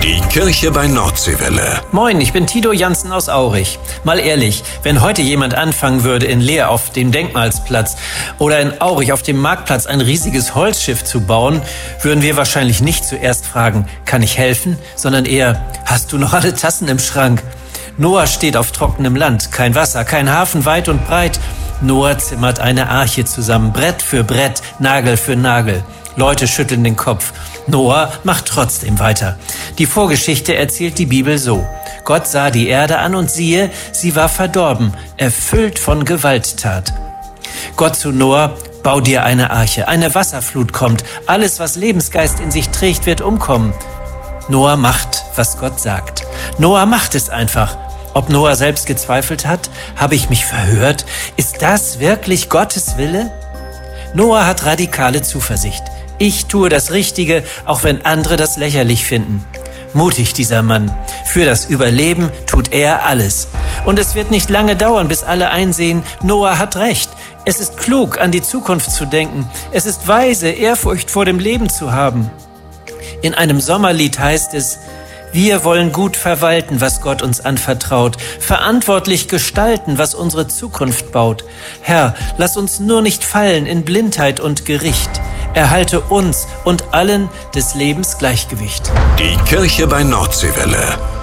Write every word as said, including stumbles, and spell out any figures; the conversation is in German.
Die Kirche bei Nordseewelle. Moin, ich bin Tito Jansen aus Aurich. Mal ehrlich, wenn heute jemand anfangen würde, in Leer auf dem Denkmalsplatz oder in Aurich auf dem Marktplatz ein riesiges Holzschiff zu bauen, würden wir wahrscheinlich nicht zuerst fragen, kann ich helfen, sondern eher, hast du noch alle Tassen im Schrank? Noah steht auf trockenem Land, kein Wasser, kein Hafen weit und breit. Noah zimmert eine Arche zusammen, Brett für Brett, Nagel für Nagel. Leute schütteln den Kopf. Noah macht trotzdem weiter. Die Vorgeschichte erzählt die Bibel so. Gott sah die Erde an und siehe, sie war verdorben, erfüllt von Gewalttat. Gott zu Noah, bau dir eine Arche, eine Wasserflut kommt, alles, was Lebensgeist in sich trägt, wird umkommen. Noah macht, was Gott sagt. Noah macht es einfach. Ob Noah selbst gezweifelt hat? Habe ich mich verhört? Ist das wirklich Gottes Wille? Noah hat radikale Zuversicht. Ich tue das Richtige, auch wenn andere das lächerlich finden. Mutig dieser Mann. Für das Überleben tut er alles. Und es wird nicht lange dauern, bis alle einsehen, Noah hat recht. Es ist klug, an die Zukunft zu denken. Es ist weise, Ehrfurcht vor dem Leben zu haben. In einem Sommerlied heißt es, wir wollen gut verwalten, was Gott uns anvertraut, verantwortlich gestalten, was unsere Zukunft baut. Herr, lass uns nur nicht fallen in Blindheit und Gericht. Erhalte uns und allen des Lebens Gleichgewicht. Die Kirche bei Nordseewelle.